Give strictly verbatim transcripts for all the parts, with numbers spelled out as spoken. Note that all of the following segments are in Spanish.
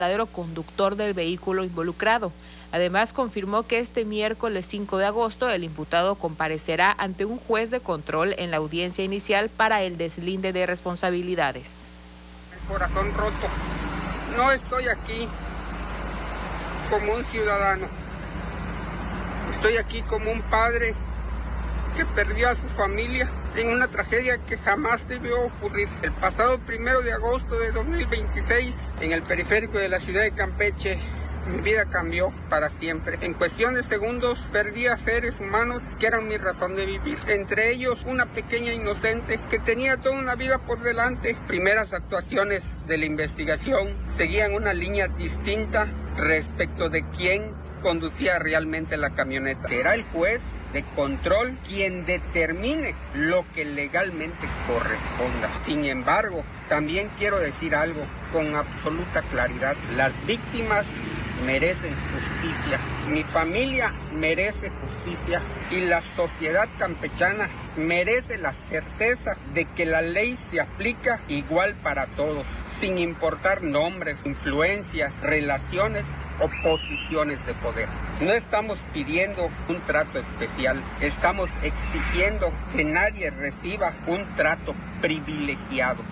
verdadero conductor del vehículo involucrado. Además, confirmó que este miércoles cinco de agosto el imputado comparecerá ante un juez de control en la audiencia inicial para el deslinde de responsabilidades. El corazón roto. No estoy aquí como un ciudadano. Estoy aquí como un padre que perdió a su familia en una tragedia que jamás debió ocurrir. El pasado primero de agosto de dos mil veintiséis, en el periférico de la ciudad de Campeche, mi vida cambió para siempre. En cuestión de segundos perdí a seres humanos que eran mi razón de vivir. Entre ellos una pequeña inocente que tenía toda una vida por delante. Primeras actuaciones de la investigación seguían una línea distinta respecto de quién conducía realmente la camioneta. Será el juez de control quien determine lo que legalmente corresponda. Sin embargo, también quiero decir algo con absoluta claridad. Las víctimas merecen justicia, mi familia merece justicia y la sociedad campechana merece la certeza de que la ley se aplica igual para todos, sin importar nombres, influencias, relaciones o posiciones de poder. No estamos pidiendo un trato especial, estamos exigiendo que nadie reciba un trato privilegiado.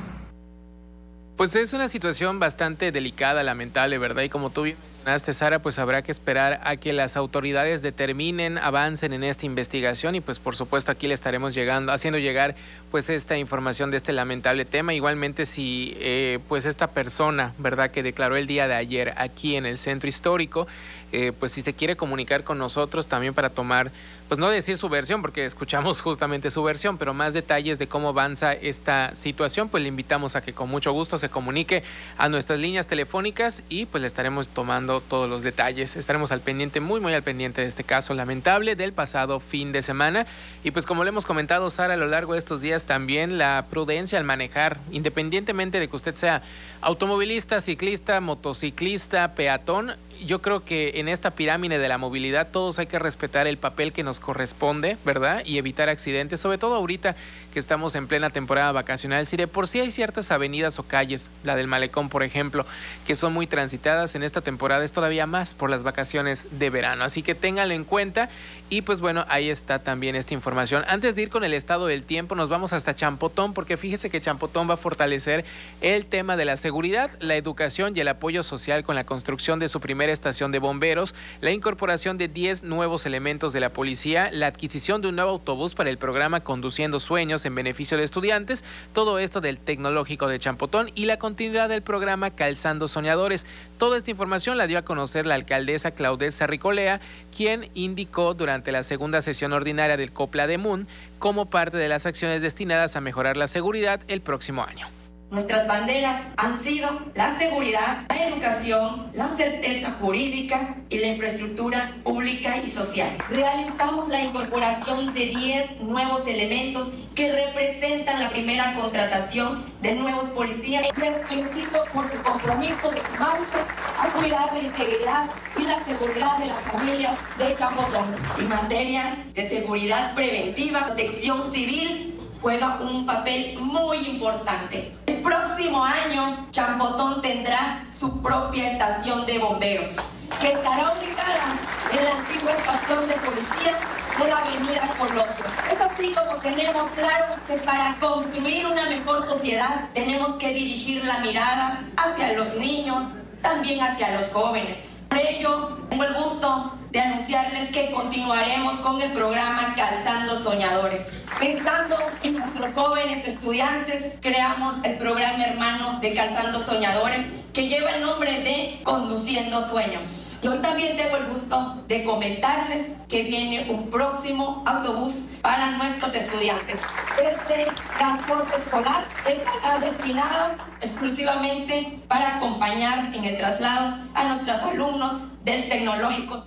Pues es una situación bastante delicada, lamentable, ¿verdad? Y como tú bien mencionaste, Sara, pues habrá que esperar a que las autoridades determinen, avancen en esta investigación y pues por supuesto aquí le estaremos llegando, haciendo llegar pues esta información de este lamentable tema. Igualmente si eh, pues esta persona, ¿verdad?, que declaró el día de ayer aquí en el centro histórico, eh, pues si se quiere comunicar con nosotros también para tomar, pues no decir su versión, porque escuchamos justamente su versión, pero más detalles de cómo avanza esta situación, pues le invitamos a que con mucho gusto se comunique a nuestras líneas telefónicas y pues le estaremos tomando todos los detalles. Estaremos al pendiente, muy muy al pendiente de este caso lamentable del pasado fin de semana. Y pues como le hemos comentado, Sara, a lo largo de estos días también la prudencia al manejar, independientemente de que usted sea automovilista, ciclista, motociclista, peatón. Yo creo que en esta pirámide de la movilidad todos hay que respetar el papel que nos corresponde, ¿verdad? Y evitar accidentes, sobre todo ahorita que estamos en plena temporada vacacional. Si de por sí hay ciertas avenidas o calles, la del Malecón, por ejemplo, que son muy transitadas, en esta temporada es todavía más por las vacaciones de verano. Así que ténganlo en cuenta y pues bueno, ahí está también esta información. Antes de ir con el estado del tiempo, nos vamos hasta Champotón, porque fíjese que Champotón va a fortalecer el tema de la seguridad, la educación y el apoyo social con la construcción de su primera estación de bomberos, la incorporación de diez nuevos elementos de la policía, la adquisición de un nuevo autobús para el programa Conduciendo Sueños en beneficio de estudiantes, todo esto del Tecnológico de Champotón y la continuidad del programa Calzando Soñadores. Toda esta información la dio a conocer la alcaldesa Claudette Sarricolea, quien indicó durante la segunda sesión ordinaria del Copla de Mun como parte de las acciones destinadas a mejorar la seguridad el próximo año. Nuestras banderas han sido la seguridad, la educación, la certeza jurídica y la infraestructura pública y social. Realizamos la incorporación de diez nuevos elementos que representan la primera contratación de nuevos policías. Les felicito por su compromiso de sumarse a cuidar la integridad y la seguridad de las familias de Champotón. En materia de seguridad preventiva, protección civil juega un papel muy importante. El próximo año, Champotón tendrá su propia estación de bomberos, que estará ubicada en la antigua estación de policía de la avenida Colosio. Es así como tenemos claro que para construir una mejor sociedad tenemos que dirigir la mirada hacia los niños, también hacia los jóvenes. Por ello, tengo el gusto de anunciarles que continuaremos con el programa Calzando Soñadores. Pensando en nuestros jóvenes estudiantes, creamos el programa hermano de Calzando Soñadores, que lleva el nombre de Conduciendo Sueños. Y hoy también tengo el gusto de comentarles que viene un próximo autobús para nuestros estudiantes. Este transporte escolar está destinado exclusivamente para acompañar en el traslado a nuestros alumnos del Tecnológico.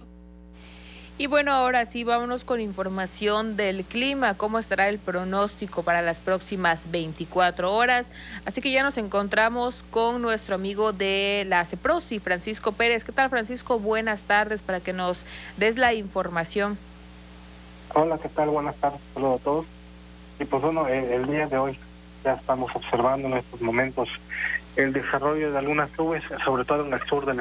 Y bueno, ahora sí, vámonos con información del clima, cómo estará el pronóstico para las próximas veinticuatro horas. Así que ya nos encontramos con nuestro amigo de la CEPROSI, Francisco Pérez. ¿Qué tal, Francisco? Buenas tardes, para que nos des la información. Hola, ¿qué tal? Buenas tardes, saludos a todos. Y pues bueno, el, el día de hoy ya estamos observando en estos momentos el desarrollo de algunas nubes, sobre todo en el sur del